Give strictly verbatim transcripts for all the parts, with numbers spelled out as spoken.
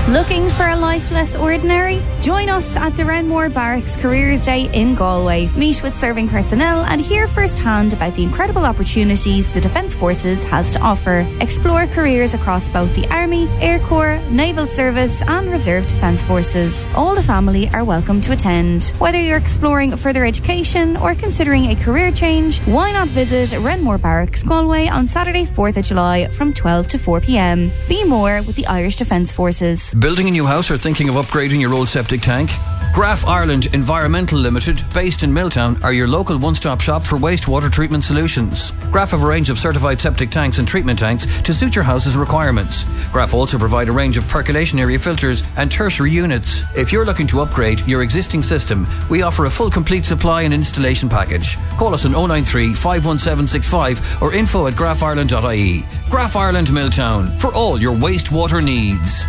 Looking for a life less ordinary? Join us at the Renmore Barracks Careers Day in Galway. Meet with serving personnel and hear firsthand about the incredible opportunities the Defence Forces has to offer. Explore careers across both the Army, Air Corps, Naval Service and Reserve Defence Forces. All the family are welcome to attend. Whether you're exploring further education or considering a career change, why not visit Renmore Barracks Galway on Saturday fourth of July from twelve to four p.m. Be more with the Irish Defence Forces. Building a new house or thinking of upgrading your old septic tank? Graf Ireland Environmental Limited, based in Milltown, are your local one-stop shop for wastewater treatment solutions. Graf have a range of certified septic tanks and treatment tanks to suit your house's requirements. Graf also provide a range of percolation area filters and tertiary units. If you're looking to upgrade your existing system, we offer a full complete supply and installation package. Call us on oh nine three, five one seven six five or info at graf ireland dot I E. Graf Ireland Milltown, for all your wastewater needs.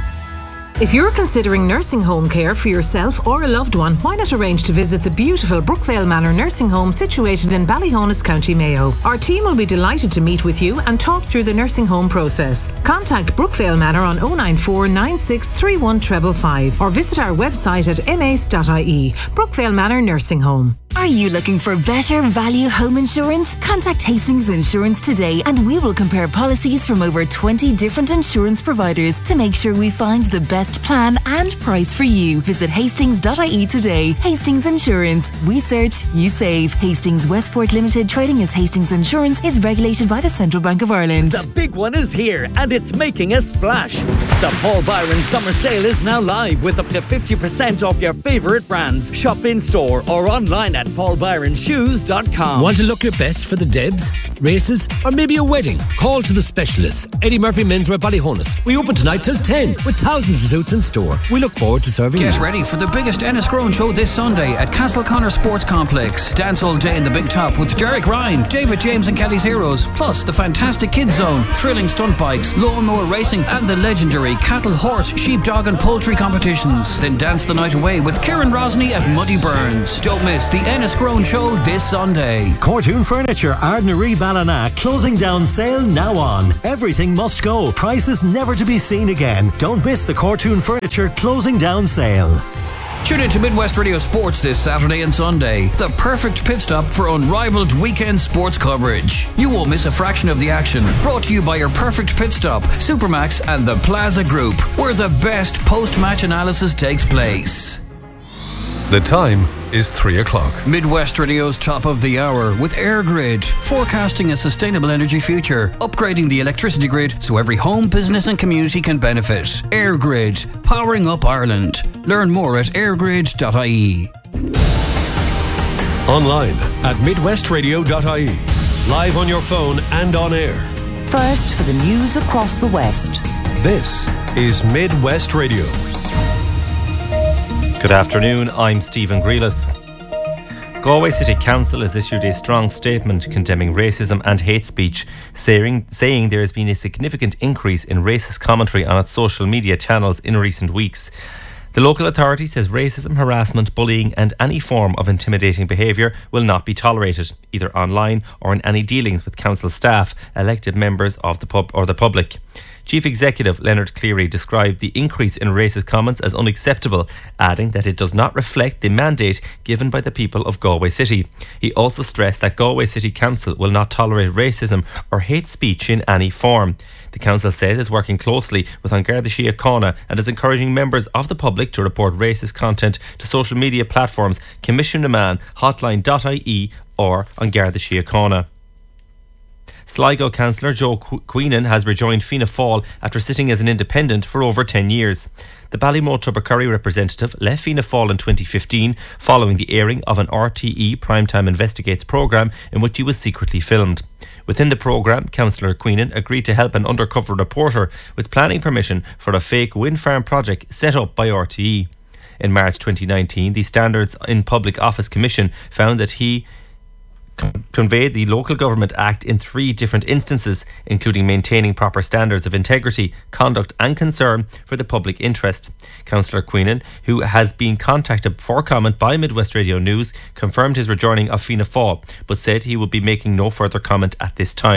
If you're considering nursing home care for yourself or a loved one, why not arrange to visit the beautiful Brookvale Manor Nursing Home situated in Ballyhonus, County Mayo. Our team will be delighted to meet with you and talk through the nursing home process. Contact Brookvale Manor on oh nine four, nine six three one five five five or visit our website at m a c e dot I E. Brookvale Manor Nursing Home. Are you looking for better value home insurance? Contact Hastings Insurance today and we will compare policies from over twenty different insurance providers to make sure we find the best plan and price for you. Visit hastings dot I E today. Hastings Insurance. We search, you save. Hastings Westport Limited, trading as Hastings Insurance, is regulated by the Central Bank of Ireland. The big one is here and it's making a splash. The Paul Byron Summer Sale is now live with up to fifty percent off your favourite brands. Shop in store or online at paul byron shoes dot com. Want to look your best for the Debs, races, or maybe a wedding? Call to the specialists. Eddie Murphy Menswear Ballyhonus. We open tonight till ten with thousands of suits in store. We look forward to serving Get you. ready for the biggest Enniscrone show this Sunday at Castleconnor Sports Complex. Dance all day in the Big Top with Derek Ryan, David James and Kelly's Heroes, plus the fantastic Kids Zone, thrilling stunt bikes, lawnmower racing and the legendary cattle, horse, sheep, dog and poultry competitions. Then dance the night away with Kieran Rosny at Muddy Burns. Don't miss the Enniscrone show this Sunday. Cortoon Furniture, Ardnaree Ballina, closing down sale now on. Everything must go. Prices never to be seen again. Don't miss the Cortoon Furniture closing down sale. Tune in to Midwest Radio Sports this Saturday and Sunday. The perfect pit stop for unrivaled weekend sports coverage. You won't miss a fraction of the action. Brought to you by your perfect pit stop, Supermax and the Plaza Group, where the best post-match analysis takes place. The time is three o'clock. Midwest Radio's top of the hour with AirGrid, forecasting a sustainable energy future, upgrading the electricity grid so every home, business and community can benefit. AirGrid, powering up Ireland. Learn more at airgrid dot I E. Online at midwest radio dot I E. Live on your phone and on air. First for the news across the West. This is Midwest Radio. Good afternoon, I'm Stephen Grealis. Galway City Council has issued a strong statement condemning racism and hate speech, saying, saying there has been a significant increase in racist commentary on its social media channels in recent weeks. The local authority says racism, harassment, bullying and any form of intimidating behaviour will not be tolerated, either online or in any dealings with council staff, elected members of the pub or the public. Chief Executive Leonard Cleary described the increase in racist comments as unacceptable, adding that it does not reflect the mandate given by the people of Galway City. He also stressed that Galway City Council will not tolerate racism or hate speech in any form. The council says it's working closely with An Garda Síochána and is encouraging members of the public to report racist content to social media platforms Commission Naman, hotline dot I E or An Garda Síochána. Sligo Councillor Joe Queenan has rejoined Fianna Fáil after sitting as an independent for over ten years. The Ballymote Tubbercurry representative left Fianna Fáil in twenty fifteen following the airing of an R T E Primetime Investigates programme in which he was secretly filmed. Within the programme, Councillor Queenan agreed to help an undercover reporter with planning permission for a fake wind farm project set up by R T E. In March twenty nineteen, the Standards in Public Office Commission found that he conveyed the Local Government Act in three different instances, including maintaining proper standards of integrity, conduct and concern for the public interest. Councillor Queenan, who has been contacted for comment by Midwest Radio News, confirmed his rejoining of Fianna Fáil, but said he would be making no further comment at this time.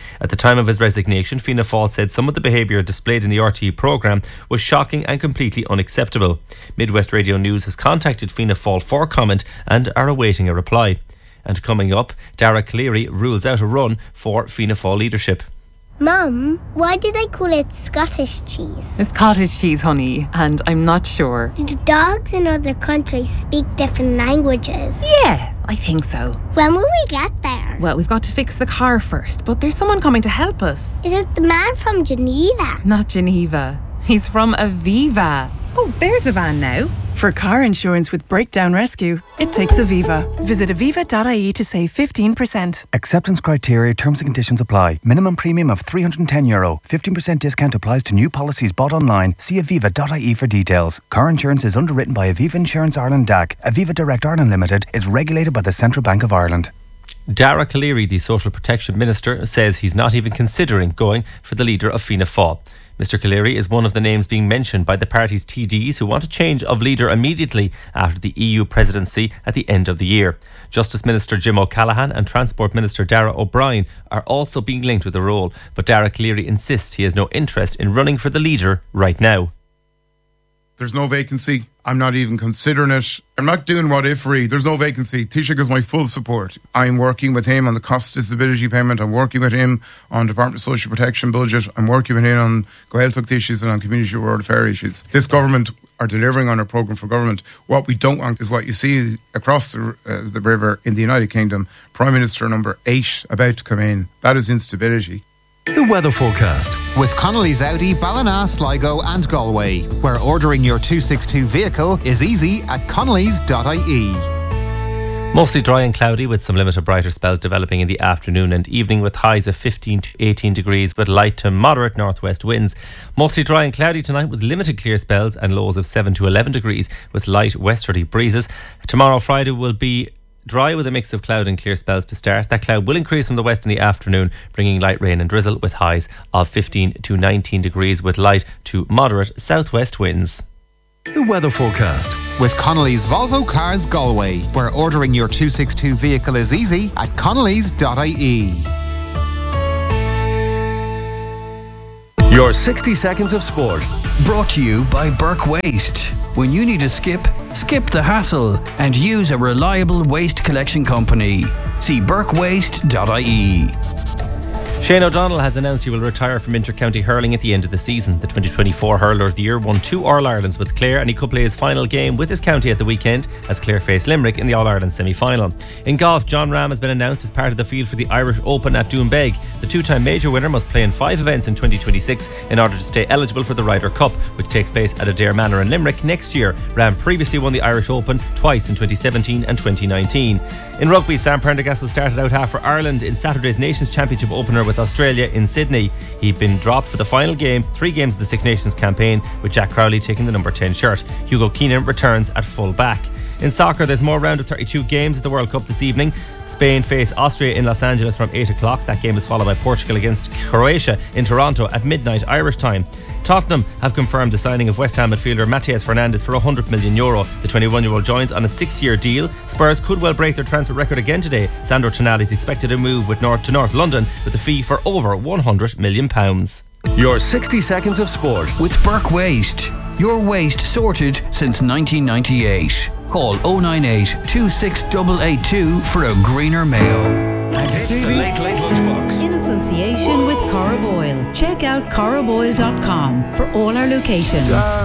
At the time of his resignation, Fianna Fáil said some of the behaviour displayed in the R T E programme was shocking and completely unacceptable. Midwest Radio News has contacted Fianna Fáil for comment and are awaiting a reply. And coming up, Dara Cleary rules out a run for Fianna Fáil leadership. Mum, why do they call it Scottish cheese? It's cottage cheese, honey, and I'm not sure. Do dogs in other countries speak different languages? Yeah, I think so. When will we get there? Well, we've got to fix the car first, but there's someone coming to help us. Is it the man from Geneva? Not Geneva. He's from Aviva. Oh, there's the van now. For car insurance with Breakdown Rescue, it takes Aviva. Visit aviva dot I E to save fifteen percent. Acceptance criteria, terms and conditions apply. Minimum premium of three hundred ten euro. fifteen percent discount applies to new policies bought online. See aviva dot I E for details. Car insurance is underwritten by Aviva Insurance Ireland D A C. Aviva Direct Ireland Limited is regulated by the Central Bank of Ireland. Dara Cleary, the Social Protection Minister, says he's not even considering going for the leader of Fianna Fáil. Mister Cleary is one of the names being mentioned by the party's T Ds who want a change of leader immediately after the E U presidency at the end of the year. Justice Minister Jim O'Callaghan and Transport Minister Darragh O'Brien are also being linked with the role, but Dara Cleary insists he has no interest in running for the leader right now. There's no vacancy. I'm not even considering it. I'm not doing what if re. There's no vacancy. Taoiseach has my full support. I'm working with him on the cost disability payment. I'm working with him on Department of Social Protection budget. I'm working with him on Gaeltacht issues and on community world affair issues. This government are delivering on our programme for government. What we don't want is what you see across the, uh, the river in the United Kingdom. Prime Minister number eight about to come in. That is instability. The weather forecast. With Connolly's Audi, Ballina, Sligo and Galway, where ordering your two sixty-two vehicle is easy at connellys dot I E. Mostly dry and cloudy with some limited brighter spells developing in the afternoon and evening with highs of fifteen to eighteen degrees with light to moderate northwest winds. Mostly dry and cloudy tonight with limited clear spells and lows of seven to eleven degrees with light westerly breezes. Tomorrow, Friday, will be dry with a mix of cloud and clear spells to start. That cloud will increase from the west in the afternoon, bringing light rain and drizzle with highs of fifteen to nineteen degrees with light to moderate southwest winds. The weather forecast. With Connolly's Volvo Cars Galway, where ordering your two sixty-two vehicle is easy at connellys dot I E. Your sixty seconds of sport. Brought to you by Burke Waste. When you need to skip, skip the hassle and use a reliable waste collection company. See burke waste dot I E. Shane O'Donnell has announced he will retire from inter-county hurling at the end of the season. The twenty twenty-four Hurler of the Year won two All-Irelands with Clare, and he could play his final game with his county at the weekend as Clare face Limerick in the All-Ireland semi-final. In golf, John Ram has been announced as part of the field for the Irish Open at Doonbeg. The two-time major winner must play in five events in twenty twenty-six in order to stay eligible for the Ryder Cup, which takes place at Adare Manor in Limerick next year. Ram previously won the Irish Open twice in twenty seventeen and twenty nineteen. In rugby, Sam Prendergast started out half for Ireland in Saturday's Nations Championship opener with Australia in Sydney. He'd been dropped for the final game, three games of the Six Nations campaign, with Jack Crowley taking the number ten shirt. Hugo Keenan returns at full back. In soccer, there's more round of thirty-two games at the World Cup this evening. Spain face Austria in Los Angeles from eight o'clock. That game is followed by Portugal against Croatia in Toronto at midnight Irish time. Tottenham have confirmed the signing of West Ham midfielder Matías Fernandes for one hundred million euro. The twenty-one-year-old joins on a six-year deal. Spurs could well break their transfer record again today. Sandro Tonali is expected to move with North to North London with a fee for over one hundred million pounds. Your sixty seconds of sport. With Burke Waste. Your waste sorted since nineteen ninety-eight. Call oh nine eight, two six eight eight two for a greener Mayo. It's the Late Late Lunchbox. In association with Corrib Oil. Check out corrib oil dot com for all our locations.